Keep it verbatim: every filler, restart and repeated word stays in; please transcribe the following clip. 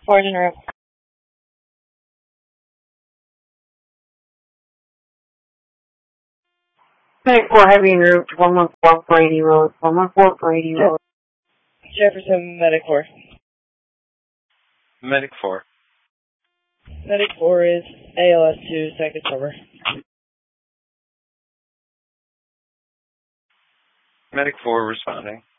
Sergeant Rope. Medic four heavy en route to one one four Brady Road. one one four Brady Road. Jefferson, Medic four. Medic four. Medic four is A L S two, seconds over. Medic four responding.